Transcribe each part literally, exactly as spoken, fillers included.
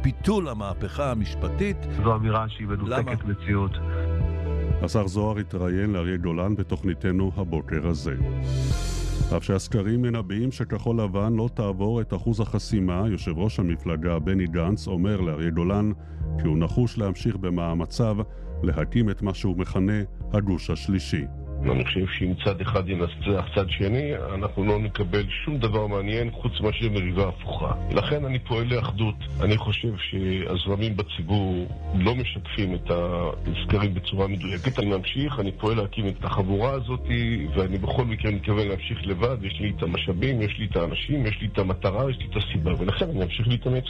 ביטול המהפכה המשפטית. זו אמירה שהיא מנותקת מציאות. השר זוהר התראיין לאריה גולן בתוכניתנו הבוקר הזה. אף שהסקרים מנבאים שכחול לבן לא תעבור את אחוז החסימה, יושב ראש המפלגה בני גנץ אומר לאריה גולן כי הוא נחוש להמשיך במאמציו להקים את מה שהוא מכנה הגוש השלישי. אני חושב שאם צד אחד ינצח צד שני, אנחנו לא נקבל שום דבר מעניין חוץ מאשר מריבה הפוכה. לכן אני פועל לאחדות. אני חושב שהזרמים בציבור לא משקפים את הסקרים בצורה מדויקת. אני ממשיך, אני פועל להקים את החבורה הזאת, ואני בכל מקרה מתכוון להמשיך לבד. יש לי את המשאבים, יש לי את האנשים, יש לי את המטרה, יש לי את הסיבה, ולכן אני אמשיך להתאמץ.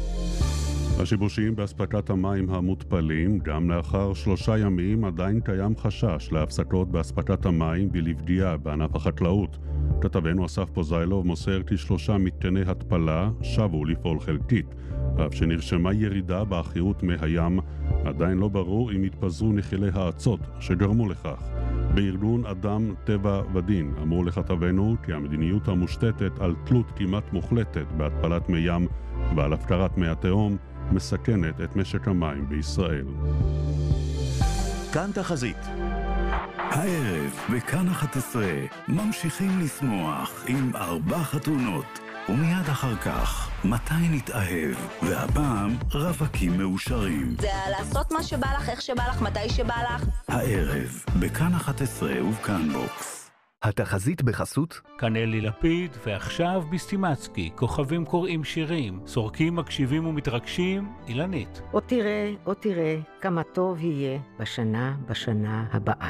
השיבושים באספקת המים המותפלים, גם לאחר שלושה ימים עדיין קיים חשש להפסקות באספקת המים ולפגיעה בענף החקלאות. כתבנו אסף פוזיילוב מוסר כי שלושה מתקני התפלה שבו לפעול חלקית. אף שנרשמה ירידה באחירות מי הים, עדיין לא ברור אם התפזרו נחילי האצות שגרמו לכך. בארגון אדם טבע ודין אמרו לכתבנו כי המדיניות המושתתת על תלות כמעט מוחלטת בהתפלת מי ים ועל הפקרת מי התהום מסכנת את משק המים בישראל. כאן תחזית. הערב בכאן אחת עשרה ממשיכים לשמוח עם ארבע חתונות, ומיד אחר כך מתי נתאהב, והפעם רווקים מאושרים. זה לעשות מה שבא לך, איך שבא לך, מתי שבא לך. הערב בכאן אחת עשרה ובכאן בוקס. התחזית בחסות כאן אלי לפיד, ועכשיו בסטימצקי, כוכבים קוראים שירים, סורקים מקשיבים ומתרגשים, אילנית. או תראה, או תראה, כמה טוב יהיה בשנה, בשנה הבאה.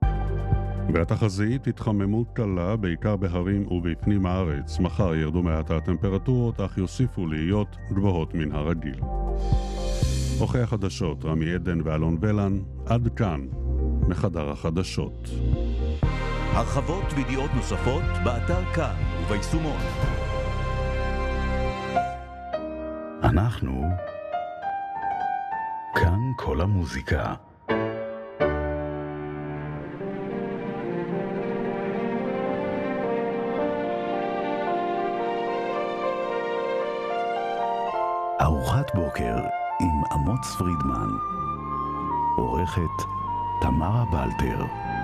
והתחזית התחממות קלה בעיקר בהרים ובפנים הארץ. מחר ירדו מעט הטמפרטורות, אך יוסיפו להיות גבוהות מן הרגיל. אורחי החדשות, רמי עדן ואלון ולן, עד כאן, מחדר החדשות. הרחבות וידיעות נוספות באתר כאן וביישומון. אנחנו כאן כל המוזיקה. ארוחת בוקר עם אמוץ פרידמן. עורכת תמרה בלטר.